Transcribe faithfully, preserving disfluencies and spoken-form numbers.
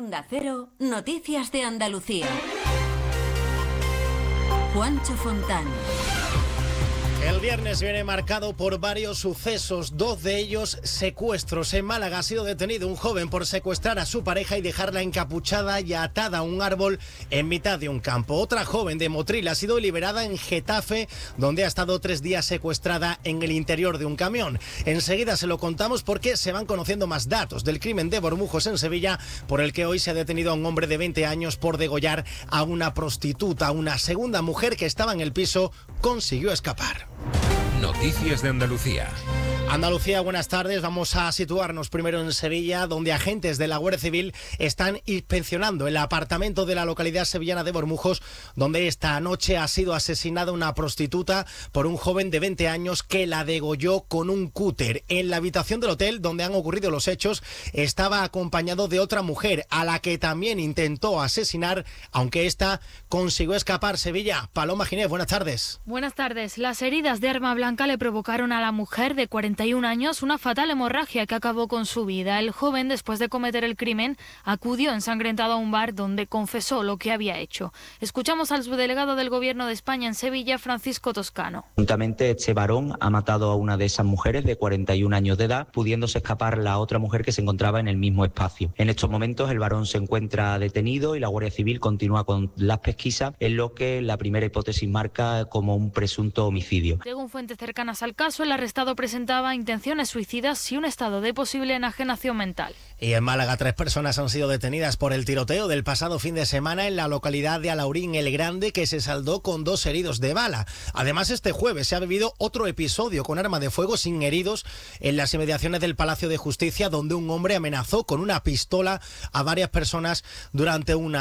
Onda Cero, Noticias de Andalucía. Juancho Fontán. El viernes viene marcado por varios sucesos, dos de ellos secuestros. En Málaga ha sido detenido un joven por secuestrar a su pareja y dejarla encapuchada y atada a un árbol en mitad de un campo. Otra joven de Motril ha sido liberada en Getafe, donde ha estado tres días secuestrada en el interior de un camión. Enseguida se lo contamos porque se van conociendo más datos del crimen de Bormujos en Sevilla, por el que hoy se ha detenido a un hombre de veinte años por degollar a una prostituta. Una segunda mujer que estaba en el piso consiguió escapar. Noticias de Andalucía. Andalucía, buenas tardes. Vamos a situarnos primero en Sevilla, donde agentes de la Guardia Civil están inspeccionando el apartamento de la localidad sevillana de Bormujos, donde esta noche ha sido asesinada una prostituta por un joven de veinte años que la degolló con un cúter. En la habitación del hotel donde han ocurrido los hechos estaba acompañado de otra mujer, a la que también intentó asesinar, aunque esta consiguió escapar. Sevilla, Paloma Ginés, buenas tardes. Buenas tardes. Las heridas de arma blanca le provocaron a la mujer de cuarenta y un años una fatal hemorragia que acabó con su vida. El joven, después de cometer el crimen, acudió ensangrentado a un bar donde confesó lo que había hecho. Escuchamos al subdelegado del Gobierno de España en Sevilla, Francisco Toscano. Juntamente, este varón ha matado a una de esas mujeres de cuarenta y un años de edad, pudiéndose escapar la otra mujer que se encontraba en el mismo espacio. En estos momentos el varón se encuentra detenido y la Guardia Civil continúa con las pesquisas, en lo que la primera hipótesis marca como un presunto homicidio. Según fuentes cercanas al caso, el arrestado presentaba intenciones suicidas y un estado de posible enajenación mental. Y en Málaga, tres personas han sido detenidas por el tiroteo del pasado fin de semana en la localidad de Alaurín el Grande, que se saldó con dos heridos de bala. Además, este jueves se ha vivido otro episodio con arma de fuego sin heridos en las inmediaciones del Palacio de Justicia, donde un hombre amenazó con una pistola a varias personas durante una